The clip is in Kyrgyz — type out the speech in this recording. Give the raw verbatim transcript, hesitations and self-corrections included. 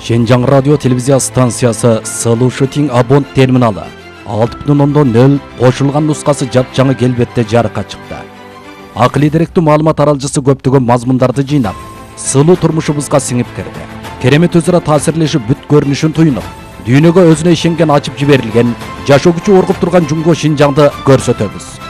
Шенжаң радио телевизия станциясы Сылу Шутинг Абон терминалы алты бүтүн ондон нөл кошулган нускасы жапжаңы келбетте жарыкка чыкты. Акылий деректүү маалымат аралжысы көптөгөн мазмундарды жыйнап, сылуу турмушубузга сиңип кирди. Керемет өзү ара таасирлешип бүт көрүнүшүн туюнуп, дүйнөгө өзүнө ишенген ачып жиберилген, жашоо күчү оргуп турган Жумго Шинжаңды көрсөтөбүз.